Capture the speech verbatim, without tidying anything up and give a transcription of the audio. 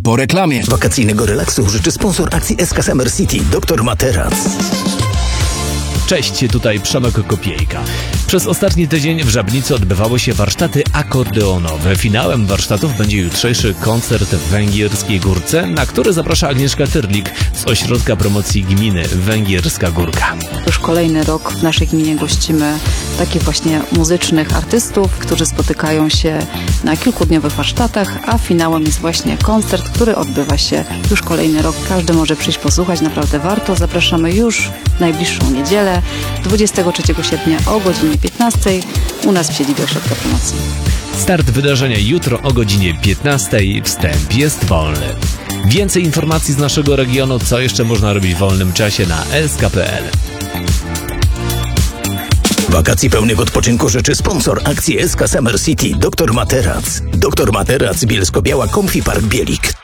po reklamie. Wakacyjnego relaksu życzy sponsor akcji S K Summer City, doktor Materac. Cześć, tutaj Przemek Kopiejka. Przez ostatni tydzień w Żabnicy odbywały się warsztaty akordeonowe. Finałem warsztatów będzie jutrzejszy koncert w Węgierskiej Górce, na który zaprasza Agnieszka Tyrlik z Ośrodka Promocji Gminy Węgierska Górka. Już kolejny rok w naszej gminie gościmy takich właśnie muzycznych artystów, którzy spotykają się na kilkudniowych warsztatach, a finałem jest właśnie koncert, który odbywa się już kolejny rok. Każdy może przyjść posłuchać, naprawdę warto. Zapraszamy już w najbliższą niedzielę, dwudziestego trzeciego sierpnia o godzinie piętnastej u nas w siedzibie Ośrodka Promocji. Start wydarzenia jutro o godzinie piętnastej. Wstęp jest wolny. Więcej informacji z naszego regionu, co jeszcze można robić w wolnym czasie na s k kropka p l. Wakacji pełnych odpoczynku życzy sponsor akcji S K Summer City, doktor Materac. doktor Materac, Bielsko-Biała, Comfy Park Bielik.